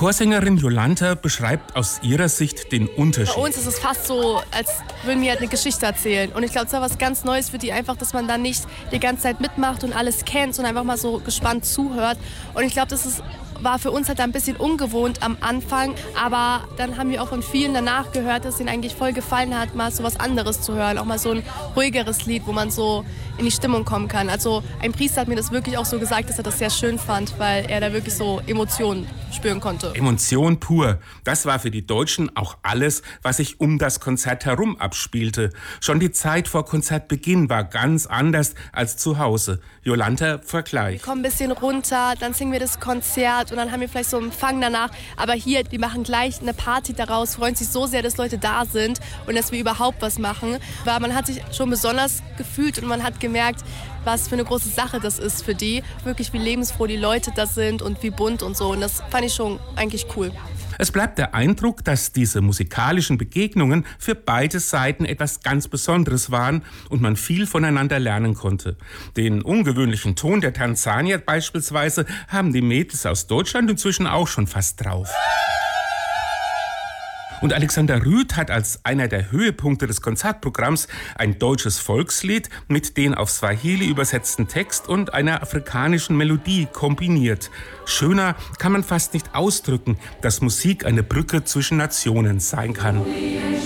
Chorsängerin Jolanta beschreibt aus ihrer Sicht den Unterschied. Bei uns ist es fast so, als würden wir halt eine Geschichte erzählen. Und ich glaube, es war was ganz Neues für die einfach, dass man da nicht die ganze Zeit mitmacht und alles kennt, sondern einfach mal so gespannt zuhört. Und ich glaube, war für uns halt ein bisschen ungewohnt am Anfang, aber dann haben wir auch von vielen danach gehört, dass es ihnen eigentlich voll gefallen hat, mal so was anderes zu hören, auch mal so ein ruhigeres Lied, wo man so in die Stimmung kommen kann. Also ein Priester hat mir das wirklich auch so gesagt, dass er das sehr schön fand, weil er da wirklich so Emotionen spüren konnte. Emotion pur. Das war für die Deutschen auch alles, was sich um das Konzert herum abspielte. Schon die Zeit vor Konzertbeginn war ganz anders als zu Hause. Jolanta vergleicht. Wir kommen ein bisschen runter, dann singen wir das Konzert und dann haben wir vielleicht so einen Empfang danach. Aber hier, die machen gleich eine Party daraus, freuen sich so sehr, dass Leute da sind und dass wir überhaupt was machen. Weil man hat sich schon besonders gefühlt und man hat gemerkt, was für eine große Sache das ist für die. Wirklich, wie lebensfroh die Leute da sind und wie bunt und so. Und das fand ich schon eigentlich cool. Es bleibt der Eindruck, dass diese musikalischen Begegnungen für beide Seiten etwas ganz Besonderes waren und man viel voneinander lernen konnte. Den ungewöhnlichen Ton der Tanzanier beispielsweise haben die Mädels aus Deutschland inzwischen auch schon fast drauf. Und Alexander Rüth hat als einer der Höhepunkte des Konzertprogramms ein deutsches Volkslied mit den auf Swahili übersetzten Text und einer afrikanischen Melodie kombiniert. Schöner kann man fast nicht ausdrücken, dass Musik eine Brücke zwischen Nationen sein kann.